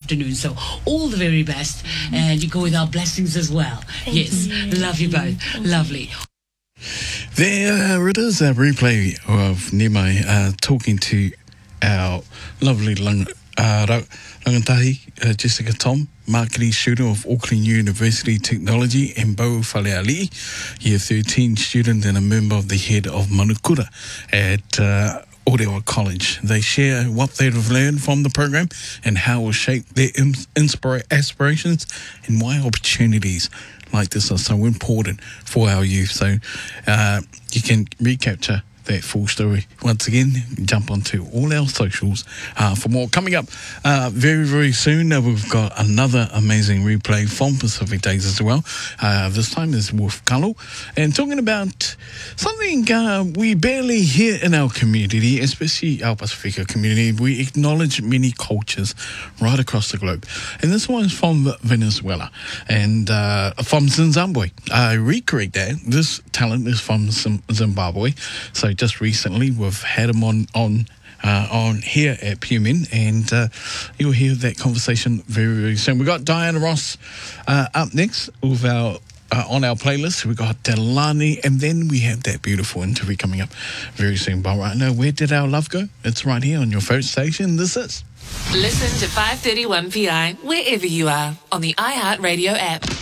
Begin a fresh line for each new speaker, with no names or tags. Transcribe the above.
afternoon. So all the very best, and you go with our blessings as well. Yes, love you both. Lovely.
There it is, a replay of Nimai talking to our lovely rangatahi, Jessica Tom, marketing student of Auckland University Technology, and Bo Faleali, year 13 student and a member of the head of Manukura at Orewa College. They share what they've learned from the program and how it will shape their aspirations and why opportunities like this are so important for our youth. So you can recapture that full story. Once again, jump onto all our socials for more. Coming up very, very soon, we've got another amazing replay from Pacific Days as well. This time is with Kalo, and talking about something we barely hear in our community, especially our Pacifica community. We acknowledge many cultures right across the globe, and this one's from Venezuela and from Zimbabwe. I recorrect that. This talent is from Zimbabwe. So just recently we've had him on here at PMN, and you'll hear that conversation very, very soon. We've got Diana Ross up next with our on our playlist. We've got Delani, and then we have that beautiful interview coming up very soon. But right now, where did our love go? It's right here on your first station. This is
Listen to 5:31 PI wherever you are on the iHeartRadio app.